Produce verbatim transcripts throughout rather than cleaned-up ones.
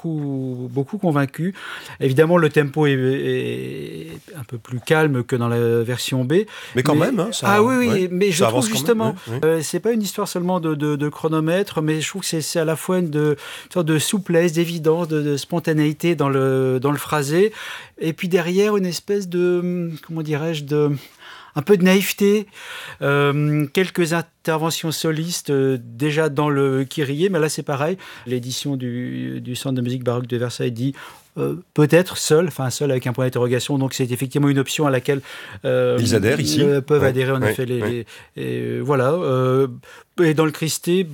beaucoup, beaucoup convaincu. Évidemment, le tempo est, est un peu plus calme que dans la version B. Mais quand mais, même, hein, ça, ah oui, oui, ouais, mais je trouve justement, oui, oui. Euh, c'est pas une histoire seulement de, de, de chronomètre, mais je trouve que c'est, c'est à la fois une, de, une sorte de souplesse, d'évidence, de, de spontanéité dans le, dans le phrasé, et puis derrière une espèce de, comment dirais-je, de un peu de naïveté, euh, quelques interventions solistes euh, déjà dans le Kyrie, mais là c'est pareil. L'édition du, du Centre de musique baroque de Versailles dit euh, peut-être seul, enfin seul avec un point d'interrogation, donc c'est effectivement une option à laquelle euh, ils adhèrent ici, euh, peuvent ouais, adhérer en ouais, effet les, ouais. les et, euh, voilà. Euh, et dans le Christé,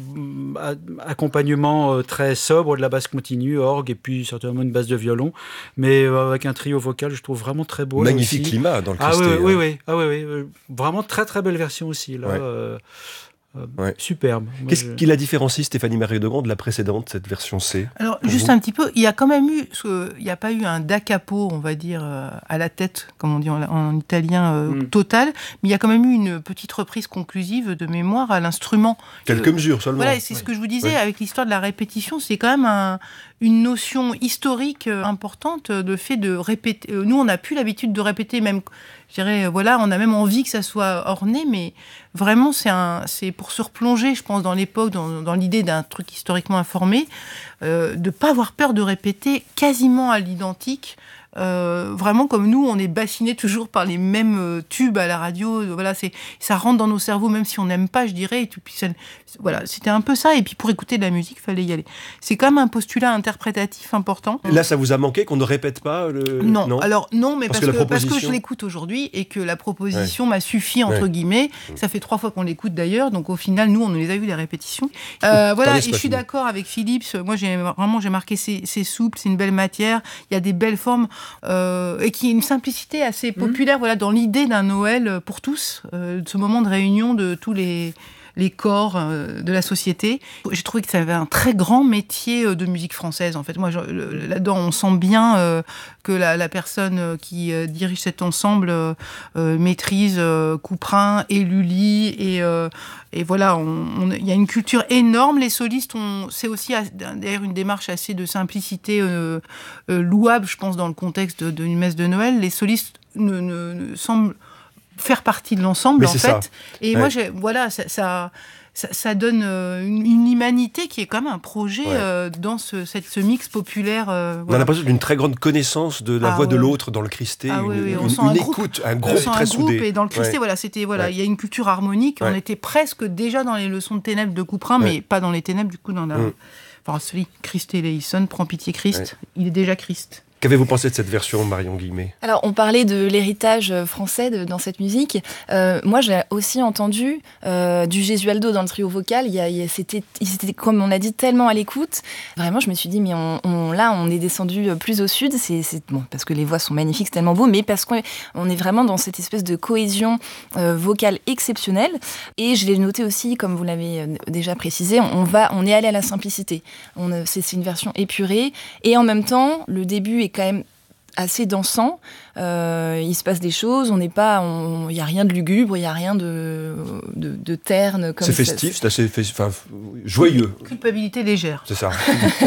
accompagnement euh, très sobre de la basse continue, orgue et puis certainement une basse de violon, mais euh, avec un trio vocal, je trouve vraiment très beau. Magnifique climat dans le Christé. Ah oui, oui, hein. oui, ah oui, oui, oui, vraiment très très belle version aussi là. Ouais. Euh, Euh, Ouais. Superbe. Moi, Qu'est-ce je... qui la différencie, Stéphanie Marie-Degrand, de la précédente, cette version C? Alors, juste vous un petit peu, il y a quand même eu, il n'y a pas eu un da capo, on va dire, euh, à la tête, comme on dit en, en italien, euh, mm. total, mais il y a quand même eu une petite reprise conclusive de mémoire à l'instrument. Quelques euh, mesures seulement. Voilà, c'est ouais. ce que je vous disais, ouais. avec l'histoire de la répétition, c'est quand même un, une notion historique importante, le fait de répéter. Nous, on n'a plus l'habitude de répéter, même, je dirais, voilà, on a même envie que ça soit orné, mais vraiment, c'est, un, c'est pour se replonger, je pense, dans l'époque, dans, dans l'idée d'un truc historiquement informé, euh, de ne pas avoir peur de répéter quasiment à l'identique. Euh, vraiment comme nous, on est bassiné toujours par les mêmes euh, tubes à la radio. Euh, voilà, c'est, ça rentre dans nos cerveaux, même si on n'aime pas, je dirais. Et tout, puis ça, voilà, c'était un peu ça. Et puis pour écouter de la musique, il fallait y aller. C'est quand même un postulat interprétatif important. Là, ça vous a manqué qu'on ne répète pas le... Non, non, alors non, mais parce, parce, que, que, proposition... parce que je l'écoute aujourd'hui et que la proposition ouais. m'a suffi, entre ouais. guillemets. Ça fait trois fois qu'on l'écoute d'ailleurs, donc au final, nous, on les a eu les répétitions. Euh, voilà, et je suis d'accord avec Philippe. Moi, j'ai, vraiment, j'ai marqué, c'est, c'est souple, c'est une belle matière, il y a des belles formes. Euh, et qui est une simplicité assez populaire, mmh. voilà, dans l'idée d'un Noël pour tous, euh, de ce moment de réunion de tous les, les corps euh, de la société. J'ai trouvé que ça avait un très grand métier de musique française. En fait, moi, je, le, là-dedans, on sent bien euh, que la, la personne qui euh, dirige cet ensemble euh, maîtrise euh, Couperin et Lully et euh, Et voilà, il y a une culture énorme. Les solistes, ont, c'est aussi d'ailleurs une démarche assez de simplicité euh, euh, louable, je pense, dans le contexte de, d'une messe de Noël. Les solistes ne, ne, ne semblent faire partie de l'ensemble, Mais en c'est fait. Ça. Et ouais. moi, j'ai, voilà, ça... ça Ça, ça donne euh, une, une humanité qui est quand même un projet ouais. euh, dans ce, cette, ce mix populaire. Euh, voilà. On voilà. a l'impression d'une très grande connaissance de la ah, voix ouais. de l'autre dans le Christé, ah, une, oui, oui. une, On sent une un écoute, groupe, un groupe on sent très un groupe, soudé. Et dans le Christé, ouais. voilà, c'était, voilà, ouais. il y a une culture harmonique. Ouais. On était presque déjà dans les leçons de ténèbres de Couperin, ouais. mais pas dans les ténèbres, du coup, dans la... Mm. Enfin, celui Christé Leison, prends pitié Christ, ouais. il est déjà Christ. Qu'avez-vous pensé de cette version, Marion Guillemé ? Alors, on parlait de l'héritage français de, dans cette musique. Euh, moi, j'ai aussi entendu euh, du Gesualdo dans le trio vocal. Il y a, il y a, c'était, c'était, comme on a dit, tellement à l'écoute. Vraiment, je me suis dit, mais on, on, là, on est descendu plus au sud. C'est, c'est, bon, parce que les voix sont magnifiques, c'est tellement beau, mais parce qu'on on est vraiment dans cette espèce de cohésion euh, vocale exceptionnelle. Et je l'ai noté aussi, comme vous l'avez déjà précisé, on, va, on est allé à la simplicité. On, c'est, c'est une version épurée. Et en même temps, le début est quand même assez dansant, euh, il se passe des choses, on n'est pas, il n'y a rien de lugubre, il n'y a rien de, de, de terne. Comme c'est festif, ça, c'est assez enfin, joyeux. Culpabilité légère. C'est ça.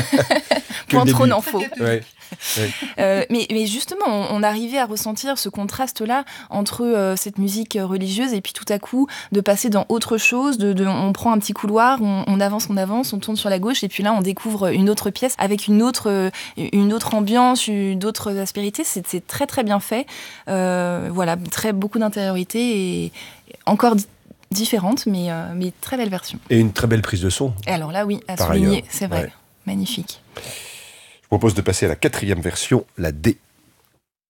Point trop n'en faut. Ouais. Ouais. Euh, mais, mais justement, on, on arrivait à ressentir ce contraste-là entre euh, cette musique religieuse et puis tout à coup de passer dans autre chose, de, de, on prend un petit couloir, on, on avance, on avance, on tourne sur la gauche et puis là on découvre une autre pièce avec une autre, une autre ambiance, d'autres aspérités. C'est, c'est très très bien fait. Euh, voilà, très, beaucoup d'intériorité et encore différente, mais, euh, mais très belle version. Et une très belle prise de son. Et alors là, oui, à Par souligner, ailleurs. c'est vrai. Ouais. Magnifique. Je propose de passer à la quatrième version, la D.